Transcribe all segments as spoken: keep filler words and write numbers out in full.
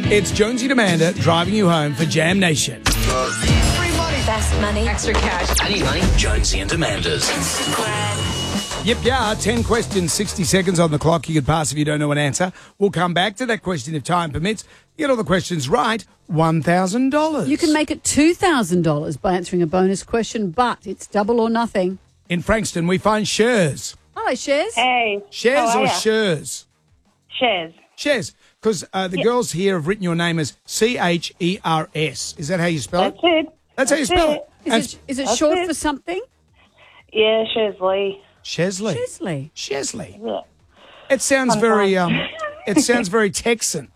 It's Jonesy and Amanda driving you home for Jam Nation. Free money. Best money. Extra cash. I need money. Jonesy and Amanda's. Yep, yeah, ten questions, sixty seconds on the clock. You could pass if you don't know an answer. We'll come back to that question if time permits. You get all the questions right, one thousand dollars. You can make it two thousand dollars by answering a bonus question, but it's double or nothing. In Frankston, we find Shares. Hello, Shares. Hey. Shares how are or ya? Shares? Shares. Shares. Because uh, the Yeah. girls here have written your name as C H E R S. Is that how you spell That's it? it. That's how you spell it. Is That's- it, is it That's short it. for something? Yeah, Shesley. Chesley. Chesley. Chesley. Yeah. It sounds Fun very. time. Um, it sounds very Texan.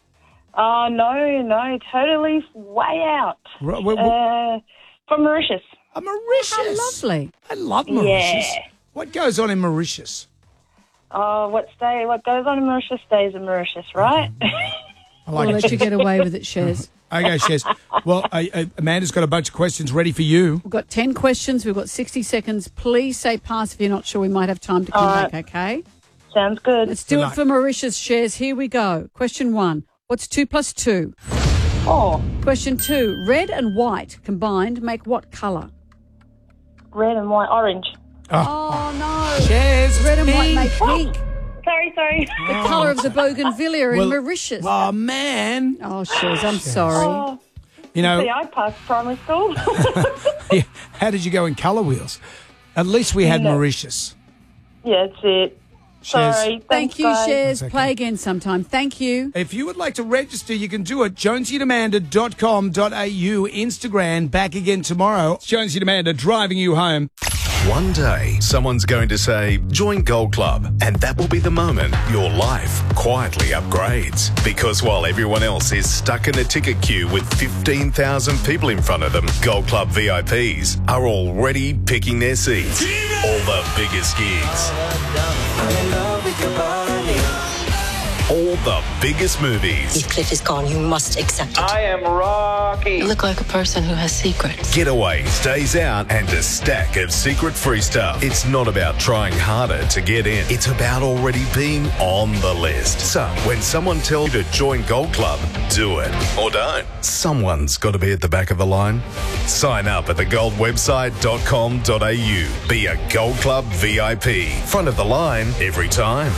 Oh, no, no, totally way out. Right, well, Uh, from Mauritius. A Mauritius. How lovely. I love Mauritius. Yeah. What goes on in Mauritius? Oh, what stay? What goes on in Mauritius stays in Mauritius, right? I like We'll it. let you get away with it, Shares. Okay, Shez. Well, uh, uh, Amanda's got a bunch of questions ready for you. We've got ten questions. We've got sixty seconds. Please say pass if you're not sure. We might have time to come All right. back, okay? Sounds good. Let's do Good it luck. for Mauritius, Shares. Here we go. Question one. What's two plus two? Oh, Question two. Red and white combined make what colour? red and white, orange. Oh, no. Shez. Red and white make pink. Sorry, sorry. The colour of the bougainvillea Well, in Mauritius. Oh, man. Oh, Shares, I'm sorry. Oh, You know, see, I passed primary school. yeah, how did you go in colour wheels? At least we had No. Mauritius. yeah, that's it. Shez. Sorry. Thank Thanks, you, guys. Shares. That's okay. Play again sometime. Thank you. If you would like to register, you can do it. jonesy and amanda dot com dot a u, Instagram, back again tomorrow. It's Jonesy and Amanda driving you home. One day, someone's going to say, join Gold Club, and that will be the moment your life quietly upgrades. Because while everyone else is stuck in a ticket queue with fifteen thousand people in front of them, Gold Club V I Ps are already picking their seats. All the biggest gigs. All the biggest movies. Heathcliff is gone. You must accept it. I am Rocky. You look like a person who has secrets. Getaways, days out, and a stack of secret free stuff. It's not about trying harder to get in. It's about already being on the list. So, when someone tells you to join Gold Club, do it. Or don't. Someone's got to be at the back of the line. Sign up at the gold website dot com dot a u. Be a Gold Club V I P. Front of the line every time.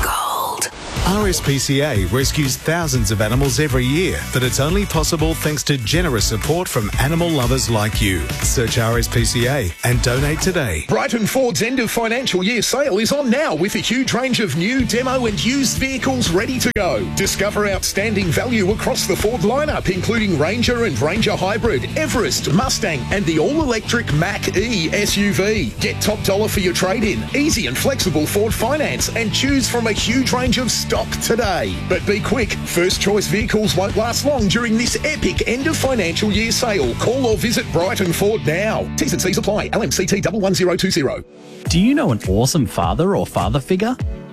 R S P C A rescues thousands of animals every year, but it's only possible thanks to generous support from animal lovers like you. Search R S P C A and donate today. Brighton Ford's end of financial year sale is on now with a huge range of new, demo and used vehicles ready to go. Discover outstanding value across the Ford lineup, including Ranger and Ranger Hybrid, Everest, Mustang and the all-electric Mach-E S U V. Get top dollar for your trade-in, easy and flexible Ford finance and choose from a huge range of stock today. But be quick, first choice vehicles won't last long during this epic end of financial year sale. Call or visit Brighton Ford now. T's and C's apply. L M C T one one zero two zero. Do you know an awesome father or father figure?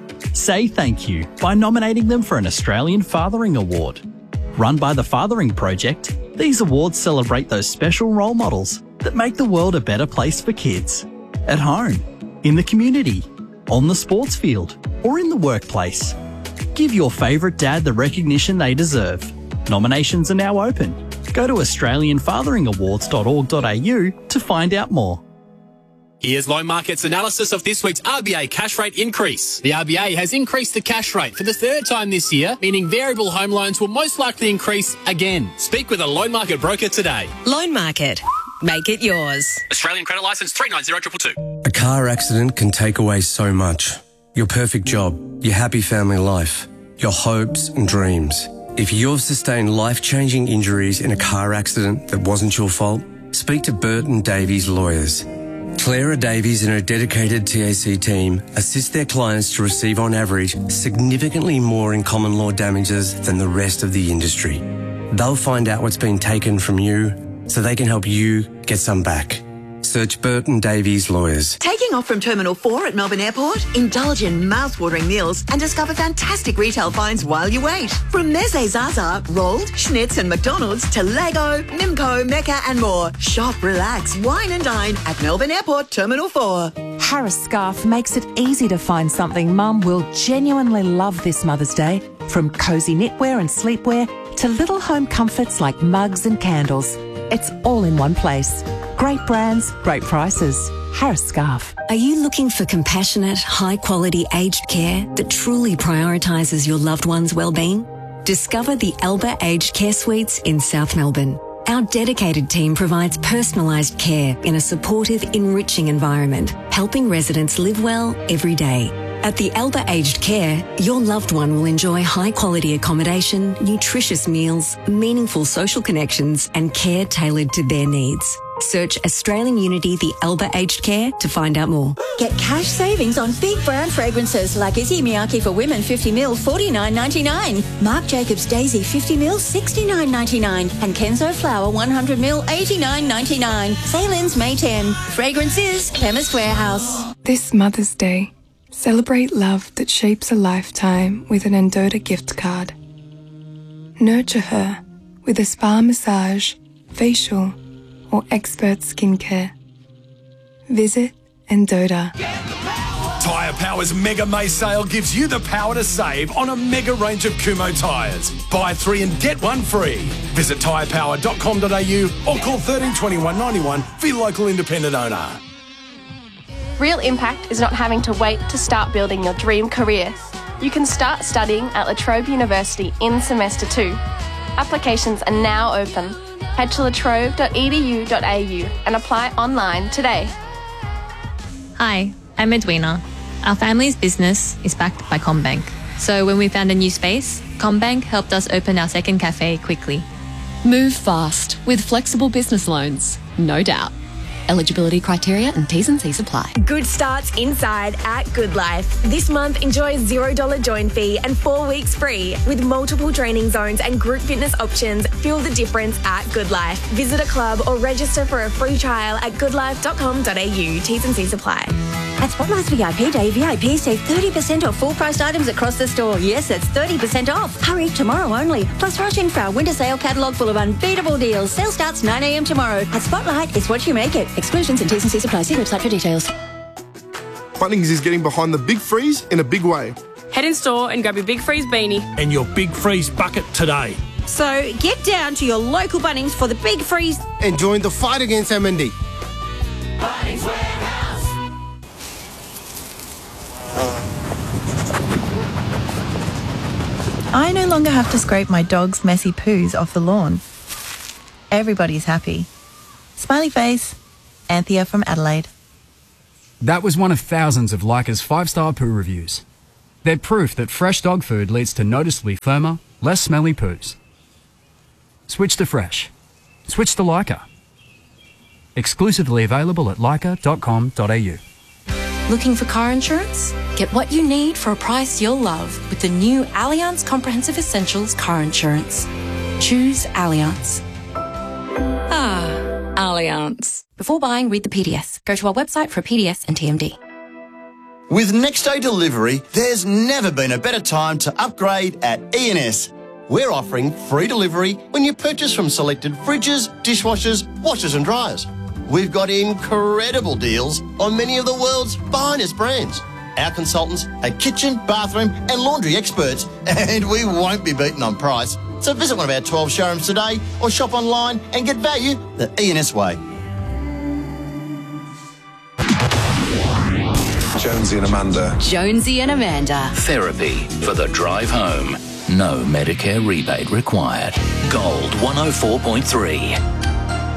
Say thank you by nominating them for an Australian Fathering Award. Run by the Fathering Project, these awards celebrate those special role models that make the world a better place for kids. At home, in the community, on the sports field, or in the workplace. Give your favourite dad the recognition they deserve. Nominations are now open. Go to australian fathering awards dot org dot a u to find out more. Here's Loan Market's analysis of this week's R B A cash rate increase. The R B A has increased the cash rate for the third time this year, meaning variable home loans will most likely increase again. Speak with a Loan Market broker today. Loan Market. Make it yours. Australian credit licence three nine zero two two two. A car accident can take away so much. Your perfect job, your happy family life, your hopes and dreams. If you've sustained life-changing injuries in a car accident that wasn't your fault, speak to Burton Davies Lawyers. Clara Davies and her dedicated T A C team assist their clients to receive on average significantly more in common law damages than the rest of the industry. They'll find out what's been taken from you so they can help you get some back. Search Burton Davies Lawyers. Taking off from Terminal four at Melbourne Airport? Indulge in mouth-watering meals and discover fantastic retail finds while you wait. From Meze Zaza, Rolled, Schnitz and McDonald's to Lego, Mimco, Mecca and more. Shop, relax, wine and dine at Melbourne Airport Terminal four. Harris Scarf makes it easy to find something Mum will genuinely love this Mother's Day. From cosy knitwear and sleepwear, to little home comforts like mugs and candles. It's all in one place. Great brands, great prices. Harris Scarf. Are you looking for compassionate, high-quality aged care that truly prioritises your loved one's well-being? Discover the Elba Aged Care Suites in South Melbourne. Our dedicated team provides personalised care in a supportive, enriching environment, helping residents live well every day. At the Elba Aged Care, your loved one will enjoy high-quality accommodation, nutritious meals, meaningful social connections and care tailored to their needs. Search Australian Unity The Elba Aged Care to find out more. Get cash savings on big brand fragrances like Issey Miyake for women fifty mil, forty-nine ninety-nine. Marc Jacobs Daisy fifty mil, sixty-nine ninety-nine. And Kenzo Flower one hundred mil, eighty-nine ninety-nine. Sale ends May tenth. Fragrances, Chemist Warehouse. This Mother's Day, celebrate love that shapes a lifetime with an Endota gift card. Nurture her with a spa massage, facial, or expert skincare. Visit Endota. Tyre Power's Mega May sale gives you the power to save on a mega range of Kumho tyres. Buy three and get one free. Visit tyre power dot com dot a u or call thirteen twenty-one ninety-one for your local independent owner. Real impact is not having to wait to start building your dream career. You can start studying at La Trobe University in semester two. Applications are now open. Head to latrobe dot e d u dot a u and apply online today. Hi, I'm Edwina. Our family's business is backed by CommBank. So when we found a new space, CommBank helped us open our second cafe quickly. Move fast with flexible business loans, no doubt. Eligibility criteria and T's and C's apply. Good starts inside at Good Life. This month, enjoy a zero dollar join fee and four weeks free. With multiple training zones and group fitness options, feel the difference at Good Life. Visit a club or register for a free trial at good life dot com dot a u. T's and C's apply. At Spotlight's V I P Day, V I Ps save thirty percent off full-priced items across the store. Yes, it's thirty percent off. Hurry, tomorrow only. Plus, rush in for our winter sale catalogue full of unbeatable deals. Sale starts nine a m tomorrow. At Spotlight, it's what you make it. Exclusions and T's and C's apply. See website for details. Bunnings is getting behind the Big Freeze in a big way. Head in store and grab your Big Freeze beanie. And your Big Freeze bucket today. So, get down to your local Bunnings for the Big Freeze. And join the fight against M and D. Bunnings Warehouse. I no longer have to scrape my dog's messy poos off the lawn. Everybody's happy. Smiley face, Anthea from Adelaide. That was one of thousands of Leica's five-star poo reviews. They're proof that fresh dog food leads to noticeably firmer, less smelly poos. Switch to fresh. Switch to Leica. Exclusively available at leica dot com dot a u. Looking for car insurance? Get what you need for a price you'll love with the new Allianz Comprehensive Essentials car insurance. Choose Allianz. Ah, Allianz. Before buying, read the P D S. Go to our website for a P D S and T M D. With next day delivery, there's never been a better time to upgrade at E N S. We're offering free delivery when you purchase from selected fridges, dishwashers, washers and dryers. We've got incredible deals on many of the world's finest brands. Our consultants are kitchen, bathroom and laundry experts, and we won't be beaten on price. So visit one of our twelve showrooms today or shop online and get value the E N S way. Jonesy and Amanda. Jonesy and Amanda. Therapy for the drive home. No Medicare rebate required. Gold one oh four point three.